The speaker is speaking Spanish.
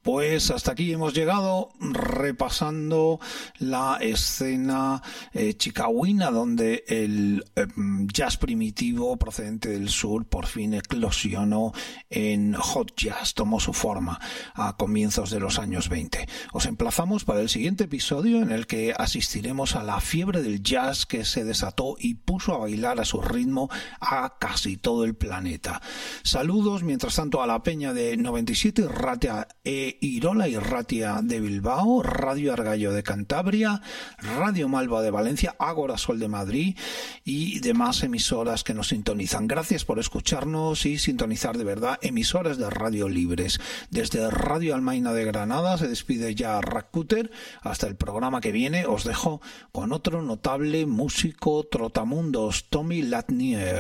Pues hasta aquí hemos llegado repasando la escena chicahuina, donde el jazz primitivo procedente del sur por fin eclosionó en hot jazz, tomó su forma a comienzos de los años 20. Os emplazamos para el siguiente episodio en el que asistiremos a la fiebre del jazz que se desató y puso a bailar a su ritmo a casi todo el planeta. Saludos mientras tanto a la peña de 97 Ratia Irola y Ratia de Bilbao, Radio Argallo de Cantabria, Radio Malva de Valencia, Ágora Sol de Madrid y demás emisoras que nos sintonizan. Gracias por escucharnos y sintonizar de verdad emisoras de radio libres. Desde Radio Almaina de Granada se despide ya Rakuter. Hasta el programa que viene os dejo con otro notable músico trotamundos, Tommy Latnier.